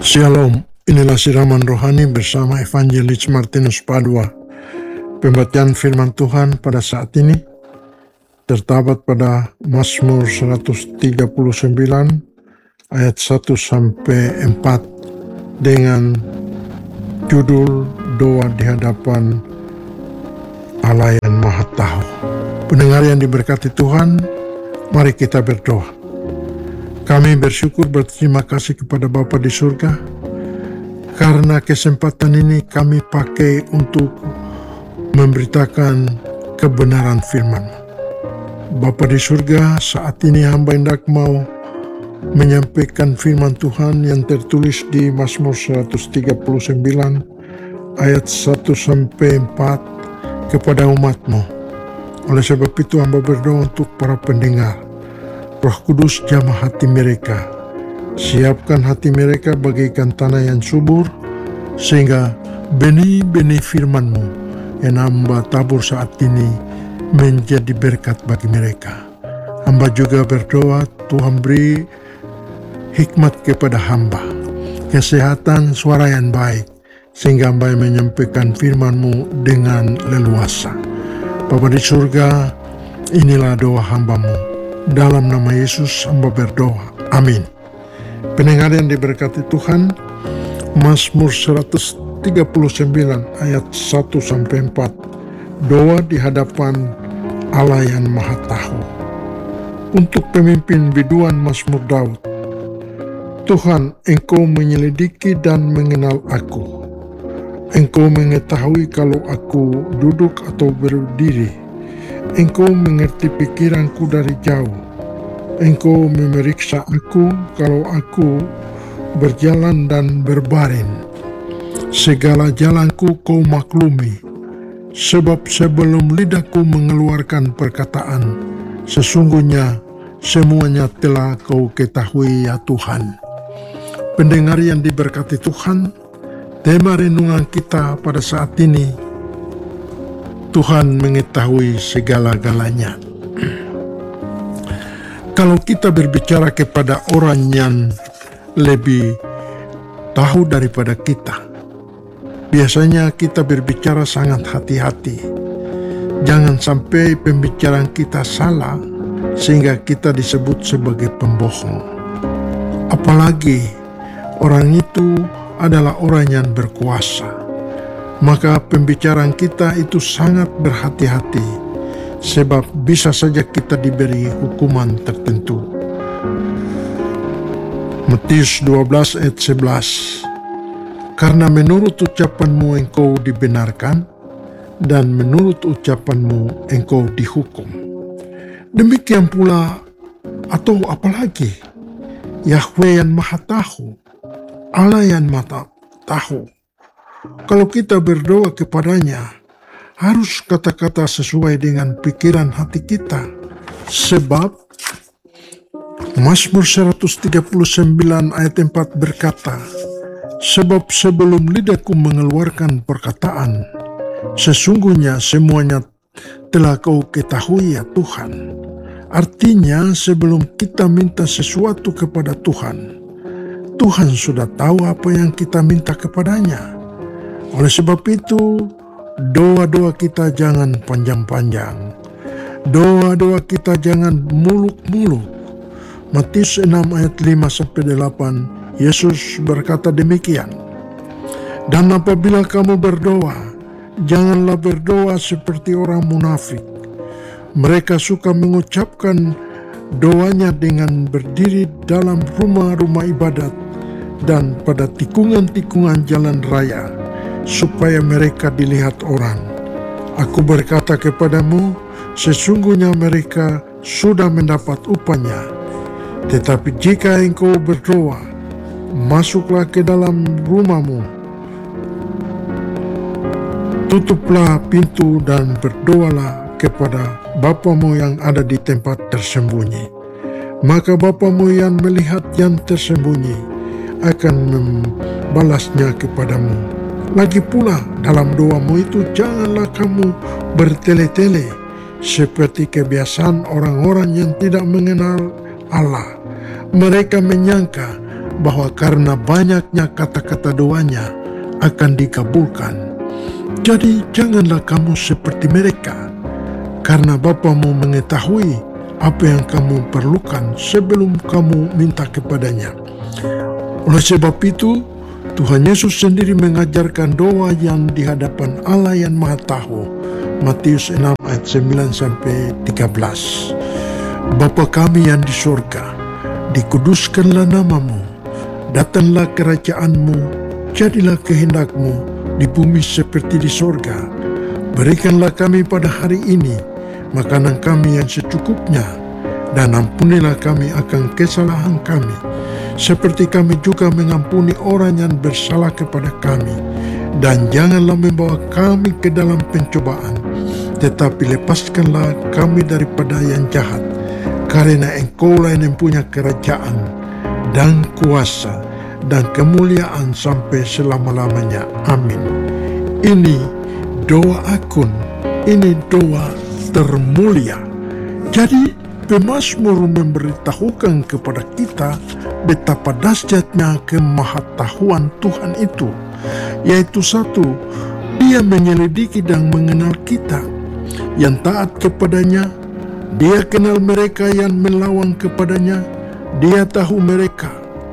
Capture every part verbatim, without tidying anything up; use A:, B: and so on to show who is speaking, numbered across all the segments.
A: Shalom, inilah siraman rohani bersama Evangelis Martinus Padua. Pembacaan firman Tuhan pada saat ini terdapat pada Mazmur seratus tiga puluh sembilan ayat satu sampai empat dengan judul doa di hadapan Allah yang Maha Tahu. Pendengar yang diberkati Tuhan, mari kita berdoa. Kami bersyukur berterima kasih kepada Bapa di surga karena kesempatan ini kami pakai untuk memberitakan kebenaran firman. Bapa di surga, saat ini hamba hendak mau menyampaikan firman Tuhan yang tertulis di Mazmur seratus tiga puluh sembilan ayat satu sampai empat kepada umat-Mu. Oleh sebab itu hamba berdoa untuk para pendengar. Roh Kudus jamah hati mereka, siapkan hati mereka bagaikan tanah yang subur, sehingga benih-benih firman-Mu yang hamba tabur saat ini menjadi berkat bagi mereka. Hamba juga berdoa Tuhan beri hikmat kepada hamba, kesehatan suara yang baik, sehingga hamba menyampaikan firman-Mu dengan leluasa. Bapa di surga, inilah doa hamba-Mu. Dalam nama Yesus hamba berdoa. Amin. Pendengar yang diberkati Tuhan, Mazmur seratus tiga puluh sembilan ayat satu sampai empat. Doa di hadapan Allah yang Maha Tahu. Untuk pemimpin biduan Mazmur Daud. Tuhan, Engkau menyelidiki dan mengenal aku. Engkau mengetahui kalau aku duduk atau berdiri. Engkau mengerti pikiranku dari jauh. Engkau memeriksa aku kalau aku berjalan dan berbaring. Segala jalanku Kau maklumi. Sebab sebelum lidahku mengeluarkan perkataan, sesungguhnya semuanya telah Kau ketahui ya Tuhan. Pendengar yang diberkati Tuhan, tema renungan kita pada saat ini, Tuhan mengetahui segala-galanya. Kalau kita berbicara kepada orang yang lebih tahu daripada kita, biasanya kita berbicara sangat hati-hati. Jangan sampai pembicaraan kita salah sehingga kita disebut sebagai pembohong. Apalagi orang itu adalah orang yang berkuasa. Maka pembicaraan kita itu sangat berhati-hati, sebab bisa saja kita diberi hukuman tertentu. Matius dua belas ayat sebelas. Karena menurut ucapanmu engkau dibenarkan, dan menurut ucapanmu engkau dihukum. Demikian pula, atau apalagi, Yahweh yang Maha Tahu, Allah yang Maha Tahu. Kalau kita berdoa kepadanya, harus kata-kata sesuai dengan pikiran hati kita. Sebab Mazmur seratus tiga puluh sembilan ayat empat berkata, sebab sebelum lidahku mengeluarkan perkataan, sesungguhnya semuanya telah Kau ketahui ya Tuhan. Artinya sebelum kita minta sesuatu kepada Tuhan, Tuhan sudah tahu apa yang kita minta kepadanya. Oleh sebab itu, doa-doa kita jangan panjang-panjang. Doa-doa kita jangan muluk-muluk. Matius enam ayat lima sampai delapan, Yesus berkata demikian. Dan apabila kamu berdoa, janganlah berdoa seperti orang munafik. Mereka suka mengucapkan doanya dengan berdiri dalam rumah-rumah ibadat dan pada tikungan-tikungan jalan raya, supaya mereka dilihat orang. Aku berkata kepadamu, sesungguhnya mereka sudah mendapat upahnya. Tetapi jika engkau berdoa, masuklah ke dalam rumahmu, tutuplah pintu dan berdoalah kepada Bapamu yang ada di tempat tersembunyi. Maka Bapamu yang melihat yang tersembunyi akan membalasnya kepadamu. Lagi pula dalam doamu itu janganlah kamu bertele-tele seperti kebiasaan orang-orang yang tidak mengenal Allah. Mereka menyangka bahwa karena banyaknya kata-kata doanya akan dikabulkan. Jadi janganlah kamu seperti mereka, karena Bapamu mengetahui apa yang kamu perlukan sebelum kamu minta kepadanya. Oleh sebab itu, Tuhan Yesus sendiri mengajarkan doa yang di hadapan Allah yang Maha Tahu. Matius enam ayat sembilan sampai tiga belas. Bapa kami yang di surga, dikuduskanlah namamu, datanglah kerajaanmu, jadilah kehendakmu di bumi seperti di surga. Berikanlah kami pada hari ini makanan kami yang secukupnya, dan ampunilah kami akan kesalahan kami, seperti kami juga mengampuni orang yang bersalah kepada kami. Dan janganlah membawa kami ke dalam pencobaan, tetapi lepaskanlah kami daripada yang jahat, karena Engkaulah yang mempunyai kerajaan dan kuasa dan kemuliaan sampai selama-lamanya. Amin. Ini doa akun, ini doa termulia. Jadi pemazmur memberitahukan kepada kita betapa dahsyatnya kemahatauan Tuhan itu, yaitu satu, Dia menyelidiki dan mengenal kita yang taat kepadanya. Dia kenal mereka yang melawan kepadanya, Dia tahu mereka.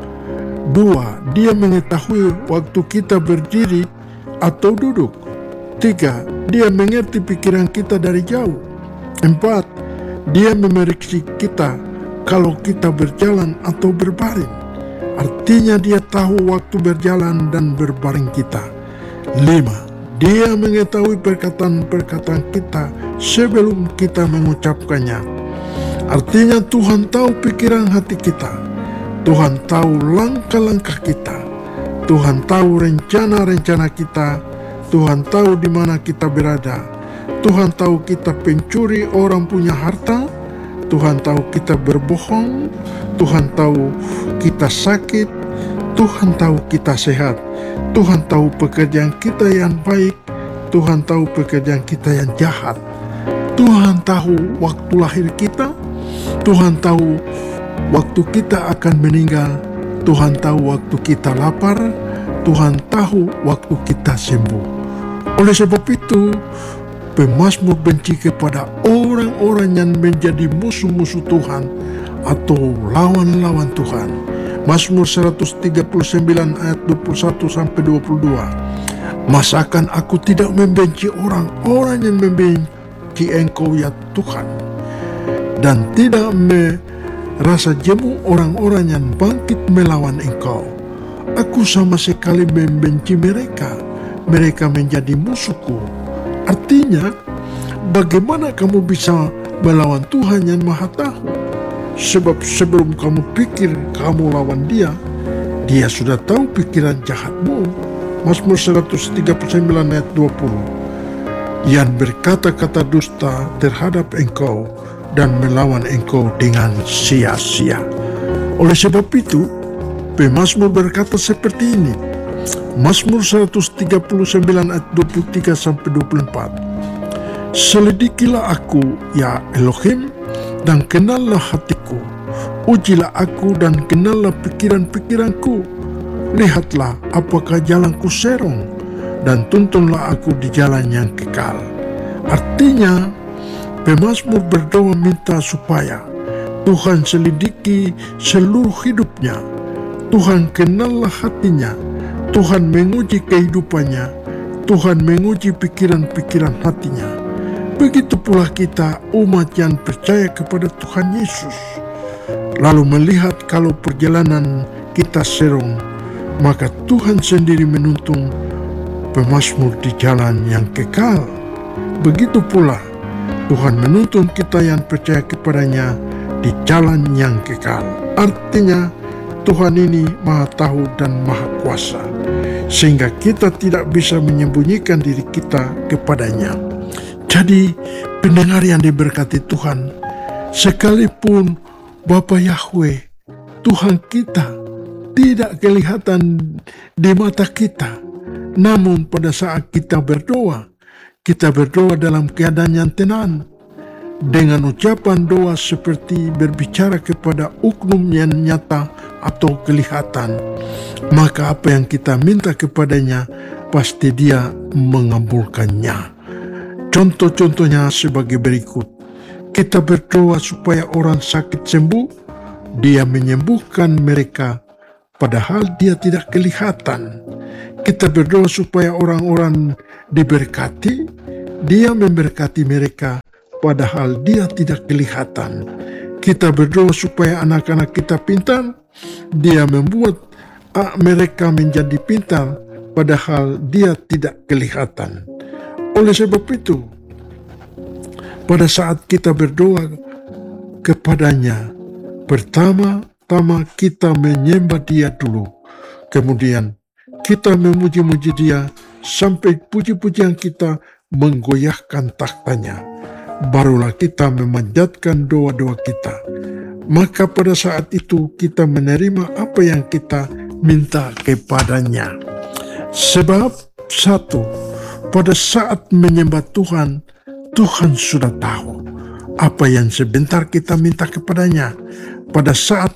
A: Dua, Dia mengetahui waktu kita berdiri atau duduk. Tiga, Dia mengerti pikiran kita dari jauh. Empat, Dia memeriksa kita kalau kita berjalan atau berbaring. Artinya Dia tahu waktu berjalan dan berbaring kita. Lima, Dia mengetahui perkataan-perkataan kita sebelum kita mengucapkannya. Artinya Tuhan tahu pikiran hati kita. Tuhan tahu langkah-langkah kita. Tuhan tahu rencana-rencana kita. Tuhan tahu di mana kita berada. Tuhan tahu kita pencuri orang punya harta. Tuhan tahu kita berbohong. Tuhan tahu kita sakit. Tuhan tahu kita sehat. Tuhan tahu pekerjaan kita yang baik. Tuhan tahu pekerjaan kita yang jahat. Tuhan tahu waktu lahir kita. Tuhan tahu waktu kita akan meninggal. Tuhan tahu waktu kita lapar. Tuhan tahu waktu kita sembuh. Oleh sebab itu, pemazmur benci kepada orang-orang yang menjadi musuh-musuh Tuhan atau lawan-lawan Tuhan. Mazmur seratus tiga puluh sembilan ayat dua puluh satu sampai dua puluh dua. Masakan aku tidak membenci orang-orang yang membenci Engkau ya Tuhan, dan tidak merasa jemu orang-orang yang bangkit melawan Engkau. Aku sama sekali membenci mereka. Mereka menjadi musuhku. Artinya, bagaimana kamu bisa melawan Tuhan yang Maha Tahu? Sebab sebelum kamu pikir kamu lawan Dia, Dia sudah tahu pikiran jahatmu. Mazmur seratus tiga puluh sembilan ayat dua puluh. Yang berkata-kata dusta terhadap Engkau dan melawan Engkau dengan sia-sia. Oleh sebab itu, pemazmur berkata seperti ini. Mazmur seratus tiga puluh sembilan ayat dua puluh tiga sampai dua puluh empat. Selidikilah aku, ya Elohim, dan kenallah hatiku. Ujilah aku dan kenallah pikiran-pikiranku. Lihatlah apakah jalanku serong, dan tuntunlah aku di jalan yang kekal. Artinya, pemazmur berdoa minta supaya Tuhan selidiki seluruh hidupnya. Tuhan kenallah hatinya. Tuhan menguji kehidupannya. Tuhan menguji pikiran-pikiran hatinya. Begitu pula kita, umat yang percaya kepada Tuhan Yesus, lalu melihat kalau perjalanan kita serong, maka Tuhan sendiri menuntun pemazmur di jalan yang kekal. Begitu pula Tuhan menuntun kita yang percaya kepadanya di jalan yang kekal. Artinya Tuhan ini Maha Tahu dan Maha Kuasa, sehingga kita tidak bisa menyembunyikan diri kita kepadanya. Jadi pendengar yang diberkati Tuhan, sekalipun Bapa Yahweh, Tuhan kita, tidak kelihatan di mata kita, namun pada saat kita berdoa, kita berdoa dalam keadaan yang tenang, dengan ucapan doa seperti berbicara kepada uknum yang nyata atau kelihatan, maka apa yang kita minta kepadanya pasti dia mengabulkannya. Contoh-contohnya sebagai berikut. Kita berdoa supaya orang sakit sembuh, dia menyembuhkan mereka padahal dia tidak kelihatan. Kita berdoa supaya orang-orang diberkati, dia memberkati mereka padahal dia tidak kelihatan. Kita berdoa supaya anak-anak kita pintar, dia membuat ah, mereka menjadi pintar padahal dia tidak kelihatan. Oleh sebab itu, pada saat kita berdoa kepadanya, pertama-tama kita menyembah dia dulu. Kemudian kita memuji-muji dia sampai puji-pujian kita menggoyahkan taktanya. Barulah kita memanjatkan doa-doa kita. Maka pada saat itu kita menerima apa yang kita minta kepadanya. Sebab satu, pada saat menyembah Tuhan, Tuhan sudah tahu apa yang sebentar kita minta kepadanya. Pada saat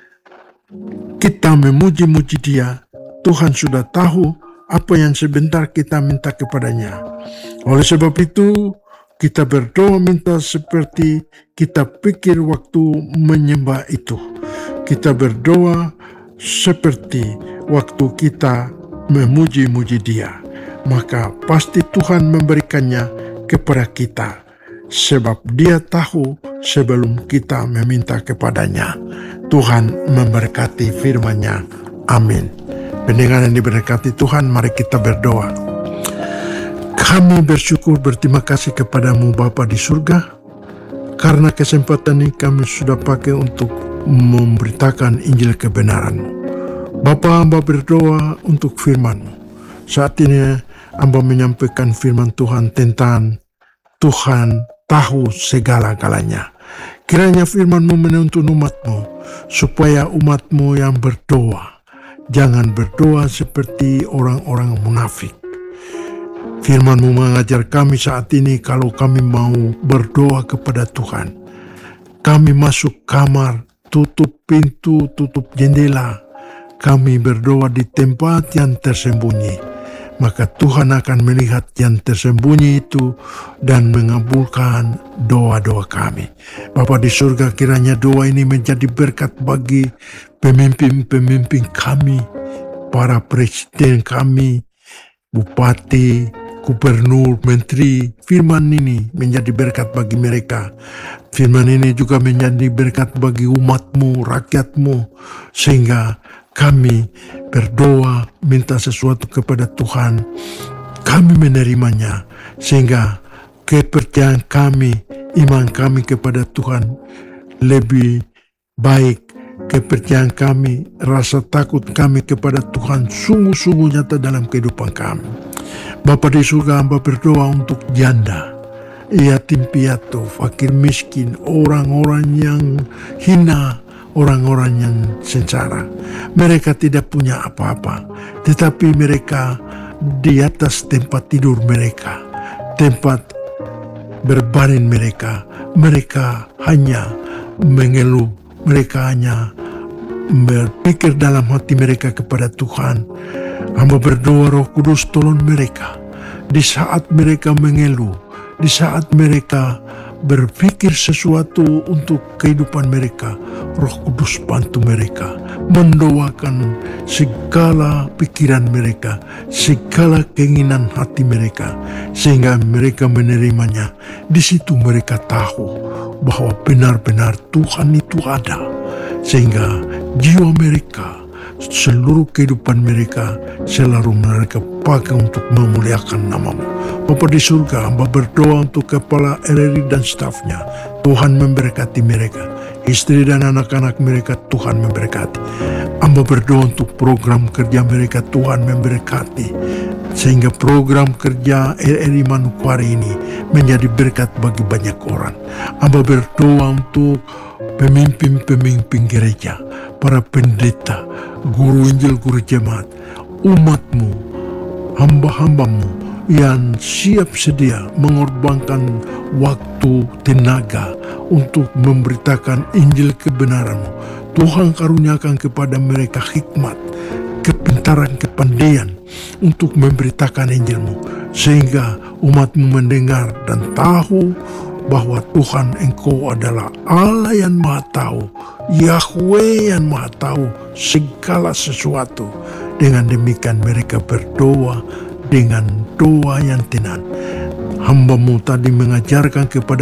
A: kita memuji-muji dia, Tuhan sudah tahu apa yang sebentar kita minta kepadanya. Oleh sebab itu, kita berdoa minta seperti kita pikir waktu menyembah itu. Kita berdoa seperti waktu kita memuji-muji dia. Maka pasti Tuhan memberikannya kepada kita, sebab dia tahu sebelum kita meminta kepadanya. Tuhan memberkati firman-Nya. Amin. Pendengar yang diberkati Tuhan, mari kita berdoa. Kami bersyukur berterima kasih kepadamu Bapa di surga, karena kesempatan ini kami sudah pakai untuk memberitakan Injil kebenaran-Mu. Bapa, hamba berdoa untuk firman-Mu. Saat ini hamba menyampaikan firman Tuhan tentang Tuhan tahu segala-galanya. Kiranya firman-Mu menuntun umat-Mu, supaya umat-Mu yang berdoa jangan berdoa seperti orang-orang munafik. Firman-Mu mengajar kami saat ini kalau kami mau berdoa kepada Tuhan, kami masuk kamar, tutup pintu, tutup jendela, kami berdoa di tempat yang tersembunyi. Maka Tuhan akan melihat yang tersembunyi itu dan mengabulkan doa-doa kami. Bapa di surga, kiranya doa ini menjadi berkat bagi pemimpin-pemimpin kami, para presiden kami, bupati, gubernur, menteri. Firman ini menjadi berkat bagi mereka. Firman ini juga menjadi berkat bagi umat-Mu, rakyat-Mu, sehingga kami berdoa minta sesuatu kepada Tuhan, kami menerimanya, sehingga kepercayaan kami, iman kami kepada Tuhan lebih baik. Kepercayaan kami, rasa takut kami kepada Tuhan sungguh-sungguh nyata dalam kehidupan kami. Bapa di surga, hamba berdoa untuk janda, yatim piatu, fakir miskin, orang-orang yang hina, orang-orang yang sengsara. Mereka tidak punya apa-apa, tetapi mereka di atas tempat tidur mereka, tempat berbaring mereka, mereka hanya mengeluh, mereka hanya berpikir dalam hati mereka kepada Tuhan. Hamba berdoa Roh Kudus tolong mereka di saat mereka mengeluh, di saat mereka berpikir sesuatu untuk kehidupan mereka. Roh Kudus bantu mereka mendoakan segala pikiran mereka, segala keinginan hati mereka, sehingga mereka menerimanya. Di situ mereka tahu bahwa benar-benar Tuhan itu ada, sehingga jiwa mereka, seluruh kehidupan mereka selalu mereka pakai untuk memuliakan nama-Mu. Bapa di surga, hamba berdoa untuk kepala R R I dan stafnya. Tuhan memberkati mereka, istri dan anak-anak mereka Tuhan memberkati. Hamba berdoa untuk program kerja mereka Tuhan memberkati, sehingga program kerja R R I Manokwari ini menjadi berkat bagi banyak orang. Hamba berdoa untuk pemimpin-pemimpin gereja, para pendeta, guru Injil, guru jemaat, umat-Mu, hamba-hamba-Mu yang siap sedia mengorbankan waktu, tenaga untuk memberitakan Injil kebenaran-Mu. Tuhan karuniakan kepada mereka hikmat, kepintaran, kepandaian untuk memberitakan Injil-Mu, sehingga umat-Mu mendengar dan tahu bahwa Tuhan Engkau adalah Allah yang Maha Tahu, Yahweh yang Maha Tahu segala sesuatu. Dengan demikian mereka berdoa dengan doa yang tenang. Hamba-Mu tadi mengajarkan kepada